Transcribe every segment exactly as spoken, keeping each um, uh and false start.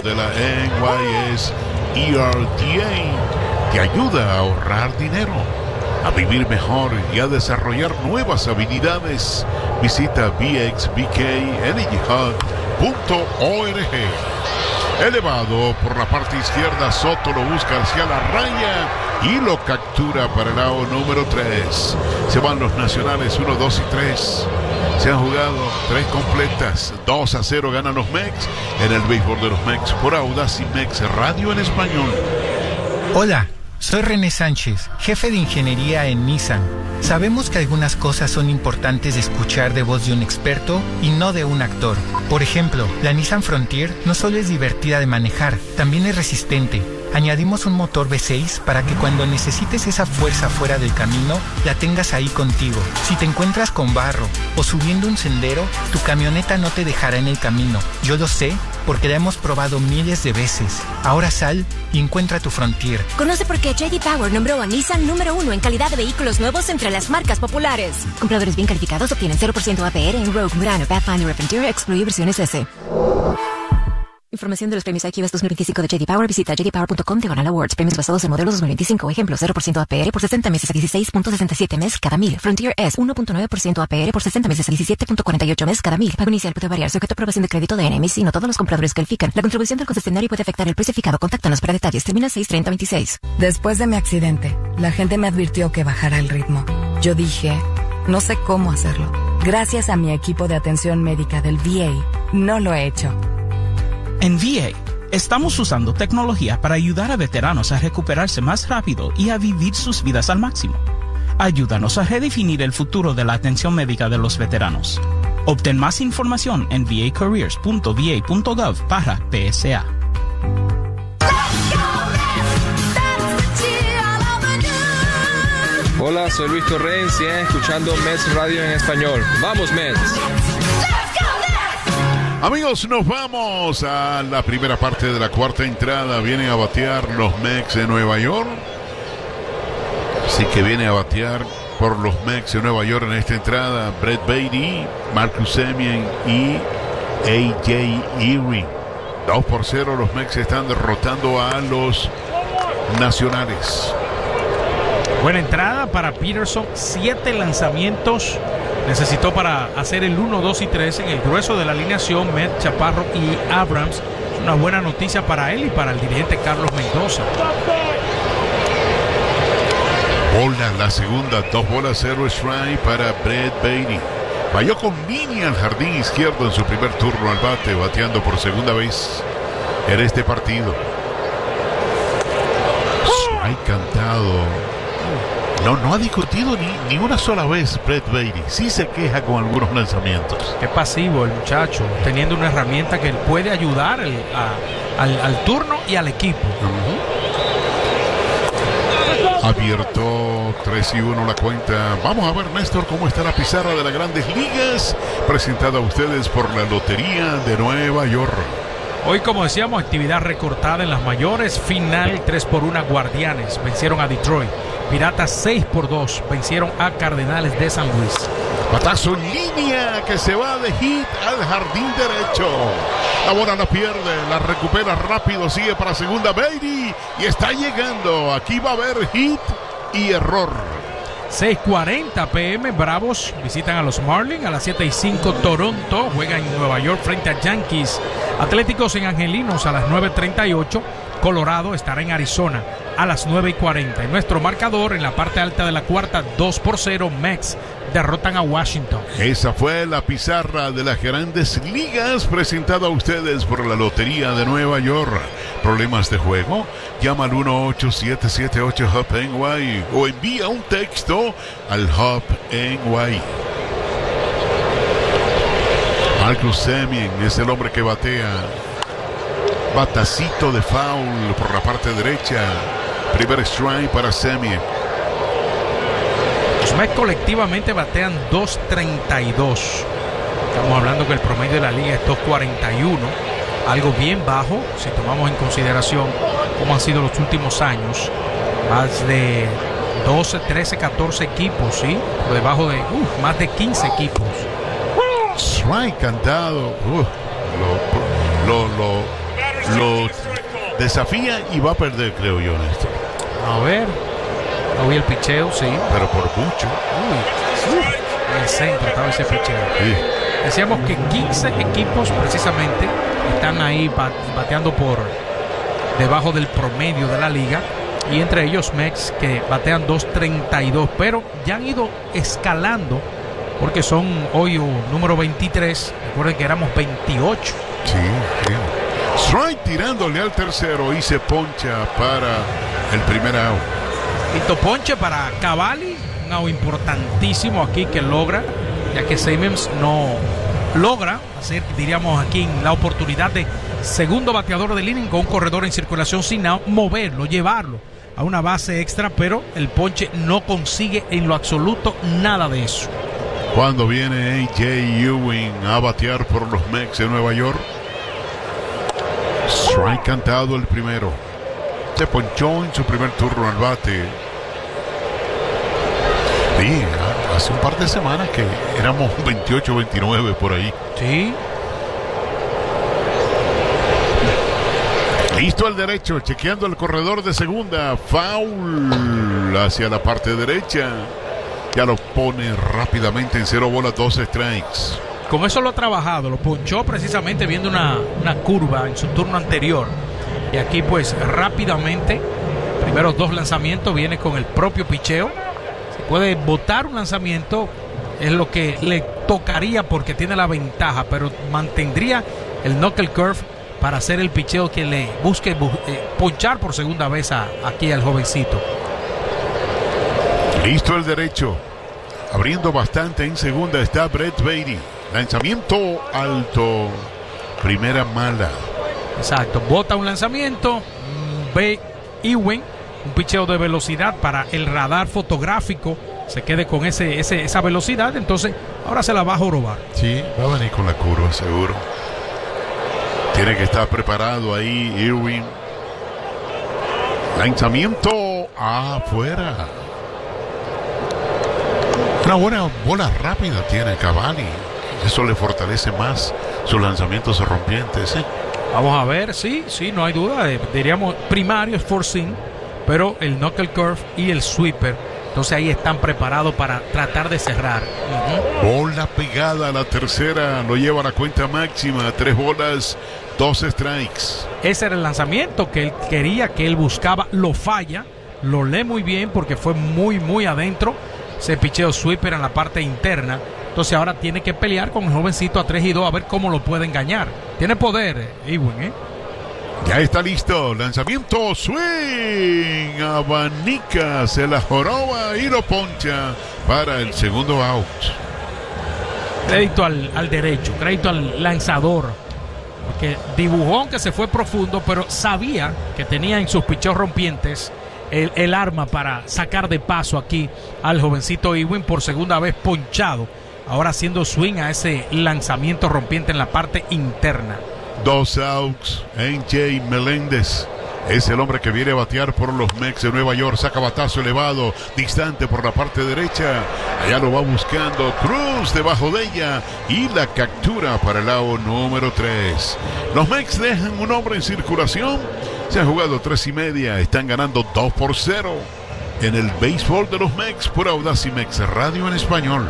de la N Y S E R D A te ayuda a ahorrar dinero, a vivir mejor y a desarrollar nuevas habilidades. Visita b x b k energy hub punto org. Elevado por la parte izquierda, Soto lo busca hacia la raya y lo captura para el out número tres. Se van los nacionales uno, dos y tres. Se han jugado tres completas. dos a cero ganan los Mex en el béisbol de los Mex por Audacy Mex Radio en español. Hola, soy René Sánchez, jefe de ingeniería en Nissan. Sabemos que algunas cosas son importantes de escuchar de voz de un experto y no de un actor. Por ejemplo, la Nissan Frontier no solo es divertida de manejar, también es resistente. Añadimos un motor V seis para que cuando necesites esa fuerza fuera del camino, la tengas ahí contigo. Si te encuentras con barro o subiendo un sendero, tu camioneta no te dejará en el camino. Yo lo sé porque la hemos probado miles de veces. Ahora sal y encuentra tu Frontier. Conoce por qué J D Power nombró a Nissan número uno en calidad de vehículos nuevos entre las marcas populares. Compradores bien calificados obtienen cero por ciento A P R en Rogue, Murano, Pathfinder, Frontier, excluye versiones S. Información de los premios I Q S dos mil veinticinco de J D Power. Visita j d power punto com diagonal awards. Premios basados en modelos dos mil veinticinco. Ejemplo, cero por ciento A P R por sesenta meses a dieciséis punto sesenta y siete mes cada mil. Frontier S, uno punto nueve por ciento A P R por sesenta meses a diecisiete punto cuarenta y ocho mes cada mil. Pago inicial puede variar sujeto a aprobación de crédito de N M C y no todos los compradores califican. La contribución del concesionario puede afectar el precio fijado. Contáctanos para detalles. Termina seis treinta veintiséis. Después de mi accidente, la gente me advirtió que bajara el ritmo. Yo dije, no sé cómo hacerlo. Gracias a mi equipo de atención médica del V A, no lo he hecho. En V A, estamos usando tecnología para ayudar a veteranos a recuperarse más rápido y a vivir sus vidas al máximo. Ayúdanos a redefinir el futuro de la atención médica de los veteranos. Obtén más información en v a careers punto v a punto gov barra P S A. Hola, soy Luis Torrens y están escuchando Mets Radio en español. ¡Vamos, Mets! Amigos, nos vamos a la primera parte de la cuarta entrada. Vienen a batear los Mets de Nueva York. Así que viene a batear por los Mets de Nueva York en esta entrada Brett Baty, Marcus Semien y A J Ehre. dos por cero los Mets están derrotando a los nacionales. Buena entrada para Peterson, siete lanzamientos necesitó para hacer el uno, dos y tres en el grueso de la alineación. Met, Chaparro y Abrams. Es una buena noticia para él y para el dirigente Carlos Mendoza. Bola la segunda, dos bolas, cero strike para Brett Baty. Falló con línea al jardín izquierdo en su primer turno al bate, bateando por segunda vez en este partido. Strike cantado. No, no ha discutido ni, ni una sola vez Brett Baty. Sí se queja con algunos lanzamientos. Qué pasivo el muchacho, teniendo una herramienta que puede ayudar el, a, al, al turno y al equipo. Uh-huh. Abierto tres y uno la cuenta. Vamos a ver, Néstor, cómo está la pizarra de las Grandes Ligas, presentada a ustedes por la Lotería de Nueva York. Hoy, como decíamos, actividad recortada en las mayores. Final tres por uno, Guardianes vencieron a Detroit. Piratas seis por dos vencieron a Cardenales de San Luis. Batazo en línea que se va de hit al jardín derecho. La bola la pierde, la recupera rápido, sigue para segunda Baty y está llegando. Aquí va a haber hit y error. seis cuarenta p m Bravos visitan a los Marlins. A las siete y cinco Toronto juega en Nueva York frente a Yankees. Atléticos en Angelinos a las nueve treinta y ocho. Colorado estará en Arizona a las nueve y cuarenta. En nuestro marcador, en la parte alta de la cuarta, dos por cero, Mets derrotan a Washington. Esa fue la pizarra de las Grandes Ligas, presentada a ustedes por la Lotería de Nueva York. ¿Problemas de juego? Llama al uno ocho siete siete ocho H U P N Y o envía un texto al H U P N Y. Marcus Semien es el hombre que batea. Batacito de foul por la parte derecha. Primer strike para Semien. Los Mets colectivamente batean dos treinta y dos. Estamos hablando que el promedio de la liga es dos cuarenta y uno. Algo bien bajo si tomamos en consideración cómo han sido los últimos años. Más de doce, trece, catorce equipos, ¿sí? Por debajo de uh, más de quince equipos. Strike cantado. Uh, lo, lo, lo, lo desafía y va a perder, creo yo, Néstor. A ver, no vi el picheo, sí. Pero por mucho. Uy, uy, en el centro estaba ese picheo. Sí. Decíamos que quince equipos precisamente están ahí bateando por debajo del promedio de la liga, y entre ellos Mex, que batean dos treinta y dos, pero ya han ido escalando porque son hoy número veintitrés. Recuerden que éramos veintiocho. Sí, sí. Strike tirándole al tercero y se poncha para el primer out. Quinto ponche para Cavalli, un out importantísimo aquí que logra, ya que Simmons no logra hacer, diríamos aquí, la oportunidad de segundo bateador del inning con un corredor en circulación sin out, moverlo, llevarlo a una base extra, pero el ponche no consigue en lo absoluto nada de eso. Cuando viene A J Ewing a batear por los Mets de Nueva York, strike cantado el primero. Se ponchó en su primer turno al bate. Sí, hace un par de semanas que éramos veintiocho veintinueve por ahí. Sí. Listo al derecho, chequeando el corredor de segunda. Foul hacia la parte derecha. Ya lo pone rápidamente en cero bolas, dos strikes. Con eso lo ha trabajado, lo ponchó precisamente viendo una, una curva en su turno anterior. Y aquí pues rápidamente, primeros dos lanzamientos, viene con el propio picheo. Si puede botar un lanzamiento, es lo que le tocaría porque tiene la ventaja, pero mantendría el knuckle curve para hacer el picheo que le busque bu eh, ponchar por segunda vez a, aquí al jovencito. Listo el derecho. Abriendo bastante en segunda está Brett Baty. Lanzamiento alto. Primera mala. Exacto. Bota un lanzamiento. Ve Ewing. Un picheo de velocidad para el radar fotográfico. Se quede con ese, ese, esa velocidad. Entonces ahora se la va a jorobar. Sí, va a venir con la curva seguro. Tiene que estar preparado ahí Ewing. Lanzamiento afuera. Una buena bola rápida tiene Cavalli. Eso le fortalece más sus lanzamientos rompientes, ¿eh? Vamos a ver, sí, sí, no hay duda. Eh, diríamos primario es four-seam, pero el knuckle curve y el sweeper, entonces ahí están preparados para tratar de cerrar. Uh-huh. Bola pegada a la tercera, lo lleva a la cuenta máxima. Tres bolas, dos strikes. Ese era el lanzamiento que él quería, que él buscaba. Lo falla, lo lee muy bien porque fue muy, muy adentro. Ese picheo sweeper en la parte interna. Entonces ahora tiene que pelear con el jovencito a tres y dos a ver cómo lo puede engañar. Tiene poder, Ewing, ¿eh? Ya está listo. Lanzamiento, swing. Abanica, se la joroba y lo poncha para el segundo out. Crédito al, al derecho, crédito al lanzador. Porque dibujó, aunque se fue profundo, pero sabía que tenía en sus picheos rompientes El, el arma para sacar de paso aquí al jovencito Ewing, por segunda vez ponchado, ahora haciendo swing a ese lanzamiento rompiente en la parte interna. Dos outs. A J Meléndez es el hombre que viene a batear por los Mets de Nueva York. Saca batazo elevado, distante por la parte derecha. Allá lo va buscando Cruz debajo de ella y la captura para el out número tres. Los Mets dejan un hombre en circulación. Se han jugado tres y media, están ganando dos por cero en el béisbol de los Mets por Audacy Mex Radio en español.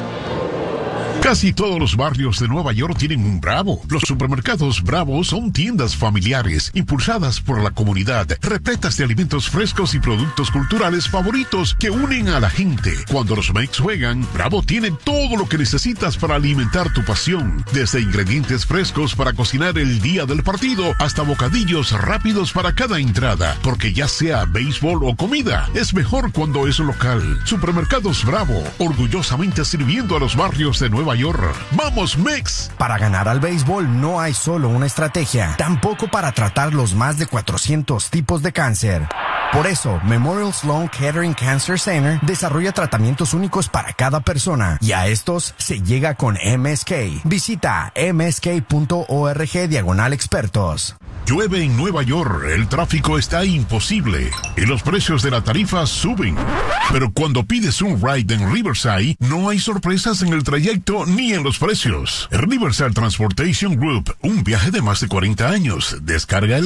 Casi todos los barrios de Nueva York tienen un Bravo. Los supermercados Bravo son tiendas familiares, impulsadas por la comunidad, repletas de alimentos frescos y productos culturales favoritos que unen a la gente. Cuando los Mets juegan, Bravo tiene todo lo que necesitas para alimentar tu pasión. Desde ingredientes frescos para cocinar el día del partido, hasta bocadillos rápidos para cada entrada. Porque ya sea béisbol o comida, es mejor cuando es local. Supermercados Bravo, orgullosamente sirviendo a los barrios de Nueva York. ¡Vamos, Mex! Para ganar al béisbol no hay solo una estrategia, tampoco para tratar los más de cuatrocientos tipos de cáncer. Por eso, Memorial Sloan Kettering Cancer Center desarrolla tratamientos únicos para cada persona, y a estos se llega con M S K. Visita msk.org diagonal expertos. Llueve en Nueva York, el tráfico está imposible y los precios de la tarifa suben. Pero cuando pides un ride en Riverside, no hay sorpresas en el trayecto ni en los precios. Riverside Transportation Group, un viaje de más de cuarenta años. Descarga el